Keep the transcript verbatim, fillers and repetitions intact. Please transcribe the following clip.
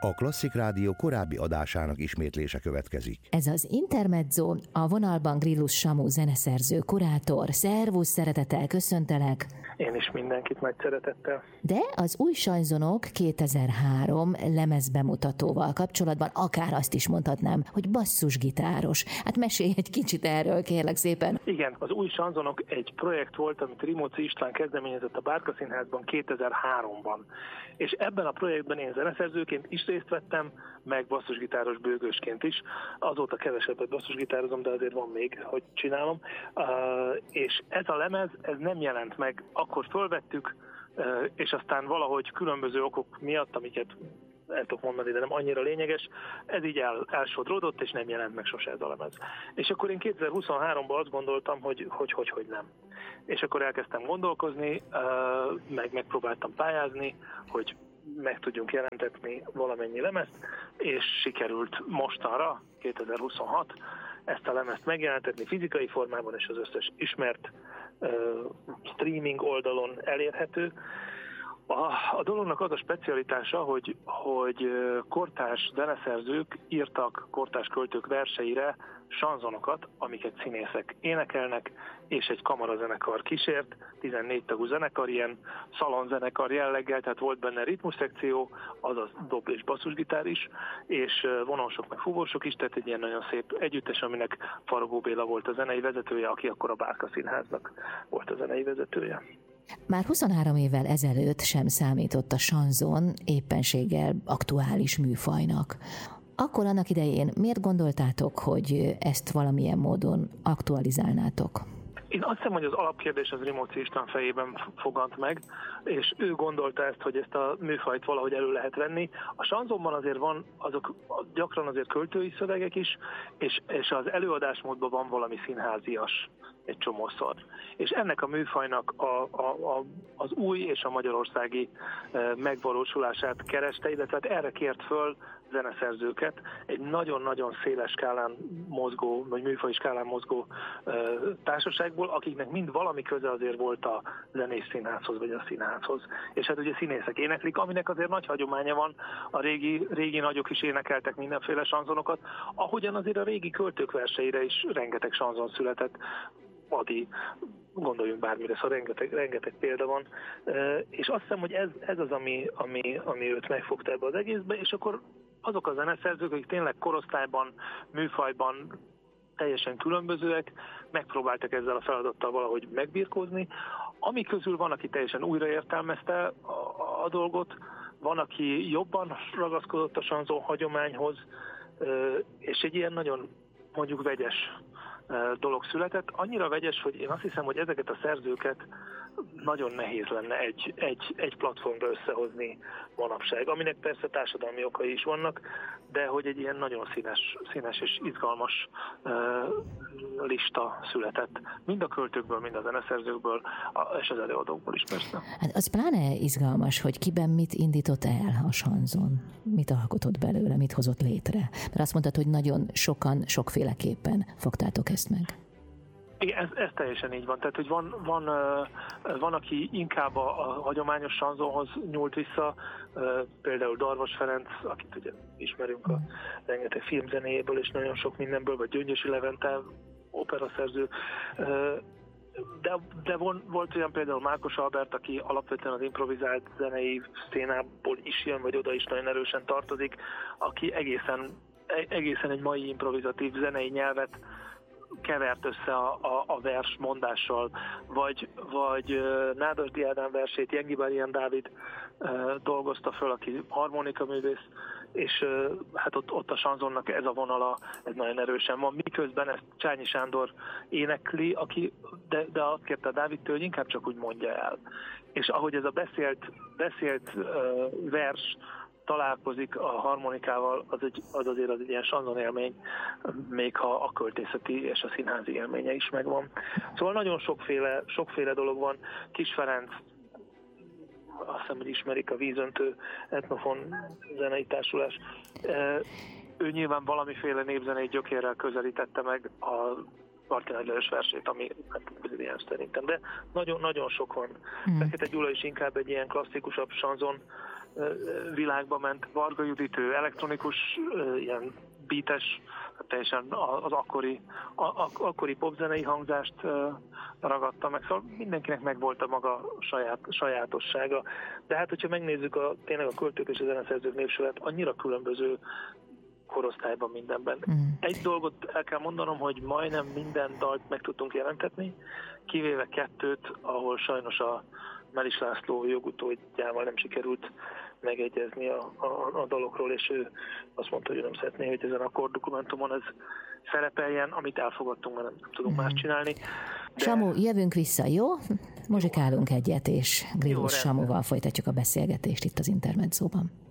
A Klasszik Rádió korábbi adásának ismétlése következik. Ez az Intermezzo, a vonalban Grillus Samu zeneszerző, kurátor. Szervusz, szeretettel köszöntelek! Én is mindenkit nagy szeretettel. De az új Sanzonok kétezer-három lemezbemutatóval kapcsolatban akár azt is mondhatnám, hogy basszusgitáros. Hát mesélj egy kicsit erről, kérlek szépen. Igen, az új Sanzonok egy projekt volt, amit Rimóczy István kezdeményezett a Bárka Színházban kétezer-háromban. És ebben a projektben én zeneszerzőként is részt vettem, meg basszusgitáros bőgősként is. Azóta kevesebbet basszusgitározom, de azért van még, hogy csinálom. Uh, és ez a lemez, ez nem jelent meg. Akkor fölvettük, uh, és aztán valahogy különböző okok miatt, amiket el tudok mondani, de nem annyira lényeges, ez így el, elsodródott, és nem jelent meg sose ez a lemez. És akkor én kétezer-huszonháromban azt gondoltam, hogy hogy, hogy, hogy nem. És akkor elkezdtem gondolkozni, uh, meg megpróbáltam pályázni, hogy meg tudjunk jelentetni valamennyi lemezt, és sikerült mostanra, kétezer-huszonhat, ezt a lemezt megjelentetni fizikai formában, és az összes ismert uh, streaming oldalon elérhető. A, a dolognak az a specialitása, hogy, hogy kortárs zeneszerzők írtak kortárs költők verseire sanzonokat, amiket színészek énekelnek, és egy kamarazenekar kísért, tizennégy tagú zenekar, ilyen szalonzenekar jelleggel, tehát volt benne ritmusszekció, azaz dob és basszusgitár is, és vonósok meg fúvósok is, tehát egy ilyen nagyon szép együttes, aminek Faragó Béla volt a zenei vezetője, aki akkor a Bárka Színháznak volt a zenei vezetője. Már huszonhárom évvel ezelőtt sem számított a sanzon éppenséggel aktuális műfajnak. Akkor annak idején miért gondoltátok, hogy ezt valamilyen módon aktualizálnátok? Én azt hiszem, hogy az alapkérdés az Rimóczy István fejében fogant meg, és ő gondolta ezt, hogy ezt a műfajt valahogy elő lehet venni. A sanzonban azért van, azok gyakran azért költői szövegek is, és, és az előadásmódban van valami színházias egy csomószor. És ennek a műfajnak a, a, a, az új és a magyarországi e, megvalósulását kereste, illetve hát erre kért föl zeneszerzőket egy nagyon-nagyon széles skálán mozgó, vagy műfaj skálán mozgó e, társaságból, akiknek mind valami köze azért volt a zenés színházhoz, vagy a színházhoz. És hát ugye színészek éneklik, aminek azért nagy hagyománya van, a régi, régi nagyok is énekeltek mindenféle sanzonokat, ahogyan azért a régi költők verseire is rengeteg sanzon született. Adi, gondoljunk bármire, szóval rengeteg, rengeteg példa van, és azt hiszem, hogy ez, ez az, ami, ami, ami őt megfogta ebbe az egészbe, és akkor azok a zeneszerzők, akik tényleg korosztályban, műfajban teljesen különbözőek, megpróbáltak ezzel a feladattal valahogy megbirkózni. Ami közül van, aki teljesen újraértelmezte a, a dolgot, van, aki jobban ragaszkodott a sanzon hagyományhoz, és egy ilyen nagyon mondjuk vegyes dolog született. Annyira vegyes, hogy én azt hiszem, hogy ezeket a szerzőket nagyon nehéz lenne egy, egy, egy platformra összehozni manapság, aminek persze társadalmi okai is vannak, de hogy egy ilyen nagyon színes, színes és izgalmas uh, lista született. Mind a költőkből, mind a zeneszerzőkből, a, és az előadókból is persze. Hát az pláne izgalmas, hogy kiben mit indított el a sanzon, mit alkotott belőle, mit hozott létre. Mert azt mondtad, hogy nagyon sokan, sokféleképpen fogtátok ezt meg. Igen, ez, ez teljesen így van. Tehát, hogy van, van, van aki inkább a, a hagyományos sanzonhoz nyúlt vissza, például Darvas Ferenc, akit ugye ismerünk a rengeteg filmzenéjéből és nagyon sok mindenből, vagy Gyöngyösi Levente, operaszerző, de, de von, volt olyan például Mákos Albert, aki alapvetően az improvizált zenei szénából is jön, vagy oda is nagyon erősen tartozik, aki egészen, egészen egy mai improvizatív zenei nyelvet kevert össze a, a, a vers mondással, vagy, vagy uh, Nádasdy Ádám versét Jengibárián Dávid uh, dolgozta föl, aki harmonikaművész, és uh, hát ott, ott a sanzonnak ez a vonala, ez nagyon erősen van. Miközben ezt Csányi Sándor énekli, aki, de, de azt kérte a Dávidtől, hogy inkább csak úgy mondja el. És ahogy ez a beszélt, beszélt uh, vers találkozik a harmonikával, az, egy, az azért az egy ilyen sanzon élmény, még ha a költészeti és a színházi élménye is megvan. Szóval nagyon sokféle, sokféle dolog van. Kis Ferenc, azt hiszem, hogy ismerik, a Vízöntő etnofon zenei társulás. Ő nyilván valamiféle népzenei gyökérrel közelítette meg a Marti Nagy Lajos versét, ami hát ilyen szerintem, de nagyon-nagyon sok van. Mm. Fekete Gyula is inkább egy ilyen klasszikusabb sanzon világba ment. Varga Judit, ő elektronikus, ilyen beates, teljesen az akkori, a, a, akkori popzenei hangzást ragadta meg, szóval mindenkinek megvolt a maga saját, sajátossága. De hát, hogyha megnézzük a, tényleg a költők és a zeneszerzők névsorát, annyira különböző korosztályban mindenben. Mm. Egy dolgot el kell mondanom, hogy majdnem minden dalt meg tudtunk jelentetni, kivéve kettőt, ahol sajnos a Melis László jogutódjával nem sikerült megegyezni a, a, a dalokról, és ő azt mondta, hogy ő nem szeretné, hogy ezen a korddokumentumon ez szerepeljen, amit elfogadtunk, mert nem tudunk mm. más csinálni. De... Samu, jövünk vissza, jó? Muzsikálunk egyet, és Grillus Samuval folytatjuk a beszélgetést itt az Intermedzóban.